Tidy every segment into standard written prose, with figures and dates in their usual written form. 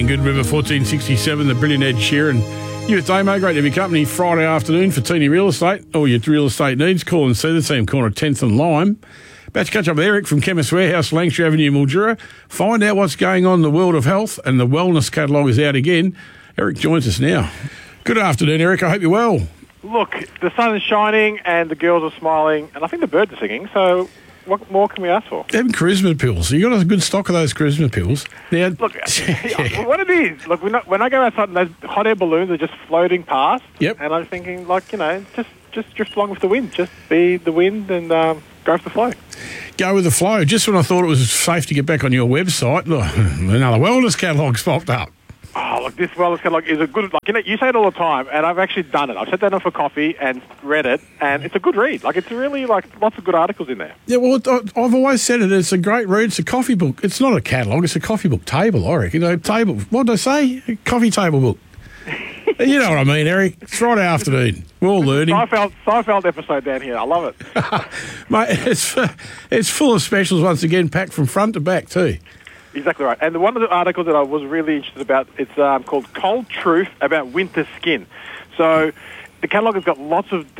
Good River 1467, the brilliant Ed Sheeran. You with Damo, great to have your company Friday afternoon for Teeny Real Estate. All your real estate needs, call and see the team, corner 10th and Lime. About to catch up with Eric from Chemist Warehouse, Lancashire Avenue, Mildura. Find out what's going on in the world of health, and the wellness catalogue is out again. Eric joins us now. Good afternoon, Eric. I hope you're well. Look, the sun is shining and the girls are smiling, and I think the birds are singing, so what more can we ask for? Them charisma pills. You got a good stock of those charisma pills. Now, look, what it is, look, when I go outside and those hot air balloons are just floating past, Yep. and I'm thinking, like, you know, just drift along with the wind. Just be the wind and go with the flow. Go with the flow. Just when I thought it was safe to get back on your website, look, another wellness catalogue's popped up. Oh, look, this wellness catalogue is a good... Like, you know, you say it all the time, and I've actually done it. I've sat down for coffee and read it, and it's a good read. Like, it's really, like, lots of good articles in there. Yeah, well, I've always said it. It's a great read. It's a coffee book. It's not a catalogue. It's a coffee book table, I reckon. You know, table... What did I say? A coffee table book. You know what I mean, Eric. It's Friday afternoon. We're all learning. Seinfeld episode down here. I love it. Mate, it's full of specials once again, packed from front to back too. Exactly right. And one of the articles that I was really interested about, it's called Cold Truth About Winter Skin. So the catalogue has got lots of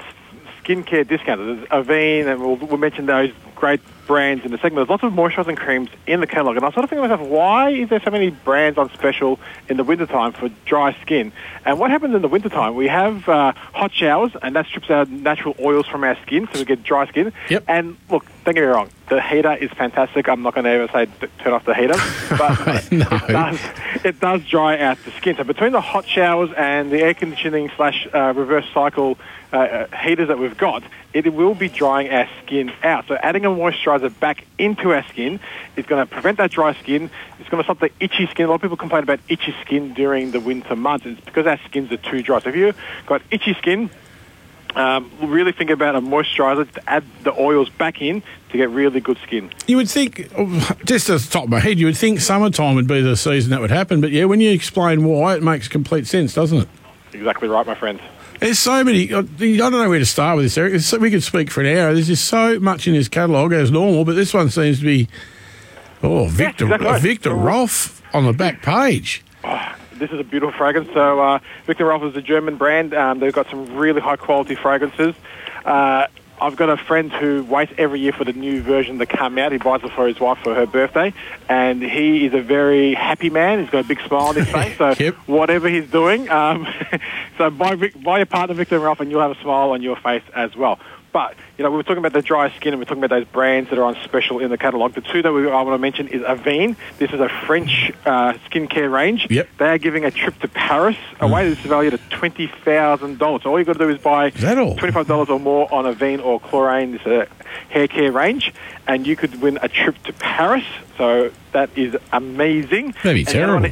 skincare discounts. There's Avene, and we'll mention those great brands in the segment. There's lots of moisturising creams in the catalogue. And I was sort of thinking to myself, why is there so many brands on special in the wintertime for dry skin? And what happens in the wintertime? We have hot showers, and that strips out natural oils from our skin, so we get dry skin. Yep. And look, don't get me wrong, the heater is fantastic. I'm not going to ever say turn off the heater, but No. it does dry out the skin. So between the hot showers and the air conditioning / reverse cycle heaters that we've got, it will be drying our skin out. So adding a moisturizer back into our skin is going to prevent that dry skin. It's going to stop the itchy skin. A lot of people complain about itchy skin during the winter months. It's because our skins are too dry. So if you've got itchy skin, really think about a moisturizer to add the oils back in to get really good skin. You would think, just at the top of my head, you would think summertime would be the season that would happen. But yeah, when you explain why, it makes complete sense, doesn't it? Exactly right, my friend. There's so many. I don't know where to start with this, Eric. We could speak for an hour. There's just so much in this catalogue as normal, but this one seems to be, Victor, exactly right. Victor Rolf on the back page. Oh, this is a beautiful fragrance. So Victor Rolf is a German brand. They've got some really high-quality fragrances. I've got a friend who waits every year for the new version to come out. He buys it for his wife for her birthday, and he is a very happy man. He's got a big smile on his face, so Yep. whatever he's doing, so buy your partner Victor Rolf, and you'll have a smile on your face as well. But, you know, we were talking about the dry skin, and we're talking about those brands that are on special in the catalogue. The two that I want to mention is Avene. This is a French skincare range. Yep. They are giving a trip to Paris away. This is valued at $20,000. So all you've got to do is buy $25 or more on Avene or Chlorane. This is a hair care range, and you could win a trip to Paris. So that is amazing. That'd be terrible.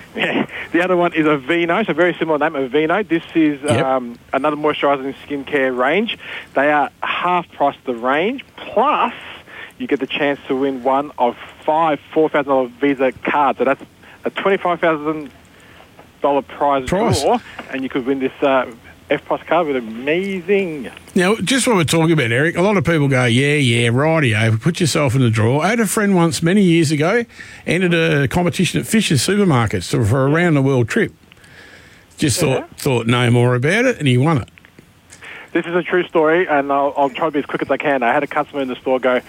The other one is Aveeno, so very similar name, Aveeno. This is another moisturising skincare range. They are half price the range, plus you get the chance to win one of 5 $4,000 Visa cards. So that's a $25,000 prize draw, and you could win this F-Plus card with amazing... Now, just what we're talking about, Eric, a lot of people go, yeah, rightio, put yourself in the draw. I had a friend once, many years ago, entered a competition at Fisher's Supermarkets for a round-the-world trip. Just thought no more about it, and he won it. This is a true story, and I'll try to be as quick as I can. I had a customer in the store go,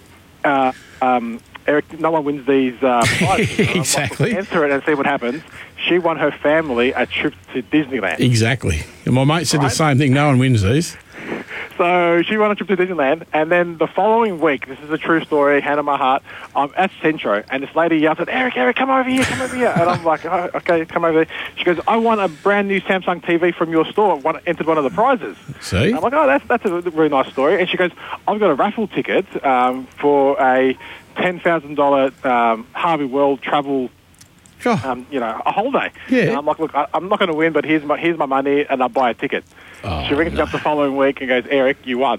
Eric, no one wins these prizes. Exactly. Answer it and see what happens. She won her family a trip to Disneyland. Exactly. And my mate said the same thing. No one wins these. So she won a trip to Disneyland, and then the following week, this is a true story, hand on my heart, I'm at Centro, and this lady yells at, Eric, come over here. And I'm like, oh, okay, come over here. She goes, I won a brand new Samsung TV from your store, entered one of the prizes. See? And I'm like, oh, that's a really nice story. And she goes, I've got a raffle ticket for a $10,000 Harvey World travel a holiday. Yeah. And I'm like, look, I'm not going to win, but here's my money, and I'll buy a ticket. Oh, she rings me up the following week and goes, Eric, you won.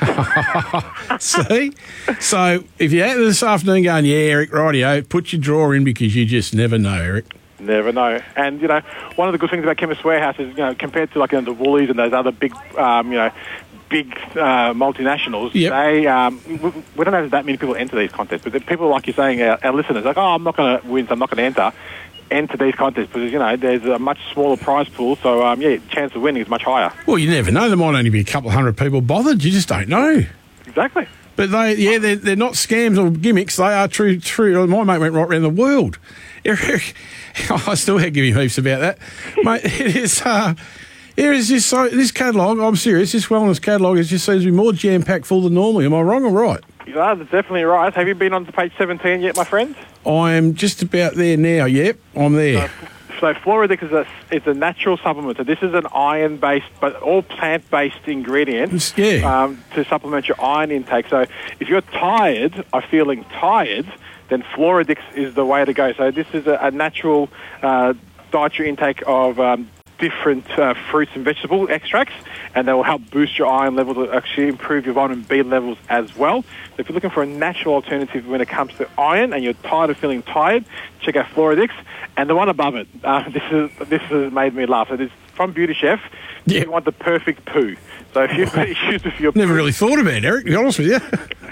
See? So if you're out this afternoon going, yeah, Eric, rightio, put your draw in because you just never know, Eric. Never know. And, one of the good things about Chemist Warehouse is, compared to the Woolies and those other big, big multinationals, they we don't have that many people enter these contests. But the people, like you're saying, our listeners, like, oh, I'm not going to win, so I'm not going to enter. enter these contests because, there's a much smaller prize pool. So, chance of winning is much higher. Well, you never know. There might only be a couple of hundred people bothered. You just don't know. Exactly. But they're not scams or gimmicks. They are true. My mate went right around the world. Eric, I still had giving heaps about that. Mate, this catalogue, I'm serious, this wellness catalogue just seems to be more jam-packed full than normally. Am I wrong or right? You are definitely right. Have you been on to page 17 yet, my friend? I'm just about there now. Yep, I'm there. So Floridix is a natural supplement. So this is an iron-based, but all plant-based ingredients to supplement your iron intake. So if you're tired or feeling tired, then Floridix is the way to go. So this is a natural dietary intake of different fruits and vegetable extracts, and they will help boost your iron levels, to actually improve your vitamin B levels as well. So if you're looking for a natural alternative when it comes to iron and you're tired of feeling tired, check out Floridix. And the one above it, this has made me laugh. So this is from Beauty Chef. Yeah. You want the perfect poo. So if you've got issues with your Never really thought about it, Eric, to be honest with you.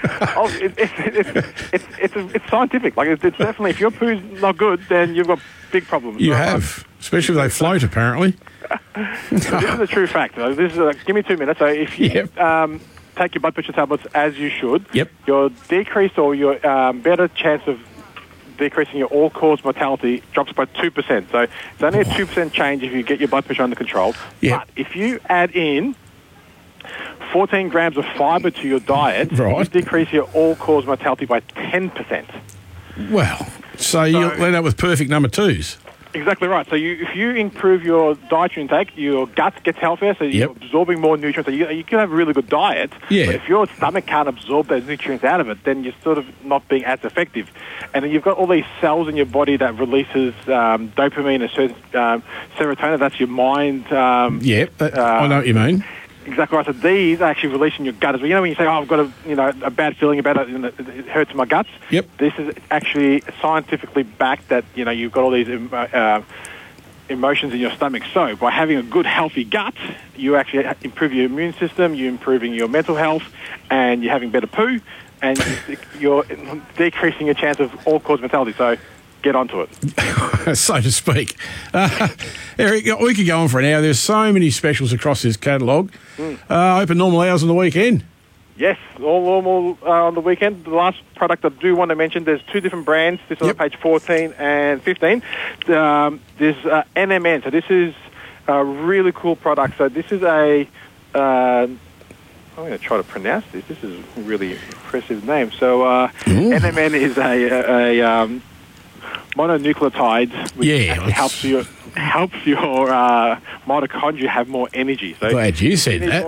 It's scientific. Like it's definitely, if your poo's not good, then you've got big problems. You have, especially if they float, apparently. So this is a true fact. So this is give me 2 minutes. So if you take your blood pressure tablets as you should, your decreased or your better chance of decreasing your all-cause mortality drops by 2%. So it's only a 2% change if you get your blood pressure under control. But if you add in 14 grams of fibre to your diet, you decrease your all-cause mortality by 10%. Well, so you'll end up with perfect number twos. Exactly right. So if you improve your dietary intake, your gut gets healthier, so you're absorbing more nutrients. So you can have a really good diet, but if your stomach can't absorb those nutrients out of it, then you're sort of not being as effective. And then you've got all these cells in your body that releases dopamine and serotonin. That's your mind. I know what you mean. Exactly right. So these are actually released in your gut as well. You know when you say, I've got a bad feeling about it and it hurts my guts? Yep. This is actually scientifically backed that, you've got all these emotions in your stomach. So by having a good, healthy gut, you actually improve your immune system, you're improving your mental health, and you're having better poo, and you're decreasing your chance of all-cause mortality. So get onto it. So to speak. Eric, we could go on for an hour. There's so many specials across this catalogue. Open normal hours on the weekend. Yes, all normal on the weekend. The last product I do want to mention, there's two different brands. This is on page 14 and 15. There's NMN. So this is a really cool product. So this is I'm going to try to pronounce this. This is a really impressive name. So NMN is a mononucleotide, which helps your mitochondria have more energy. So glad you said that.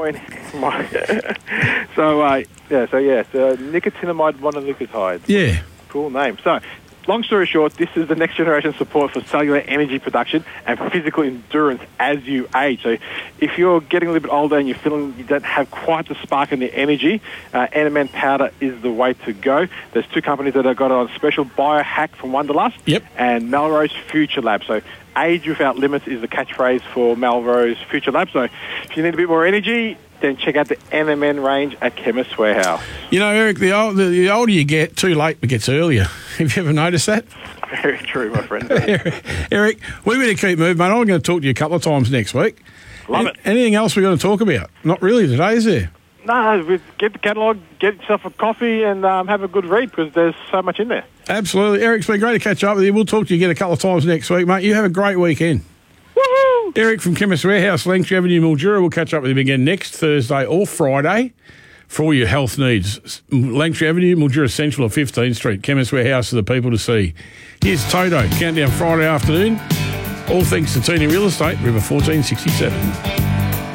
So nicotinamide mononucleotide. Yeah. Cool name. So, long story short, this is the next generation support for cellular energy production and physical endurance as you age. So if you're getting a little bit older and you're feeling you don't have quite the spark and the energy, NMN powder is the way to go. There's two companies that have got it on special, Biohack from Wonderlust and Melrose Future Lab. So age without limits is the catchphrase for Melrose Future Lab. So if you need a bit more energy, then check out the NMN range at Chemist Warehouse. You know, Eric, the older you get, too late it gets earlier. Have you ever noticed that? Very true, my friend. Eric, we better keep moving, mate. I'm going to talk to you a couple of times next week. Love it. Anything else we're going to talk about? Not really today, is there? No, get the catalogue, get yourself a coffee and have a good read because there's so much in there. Absolutely. Eric, it's been great to catch up with you. We'll talk to you again a couple of times next week, mate. You have a great weekend. Woohoo! Eric from Chemist Warehouse, Langtree Avenue, Mildura. We'll catch up with him again next Thursday or Friday for all your health needs. Langtree Avenue, Mildura Central of 15th Street. Chemist Warehouse for the people to see. Here's Toto, Countdown Friday afternoon. All thanks to Tina Real Estate, River 1467.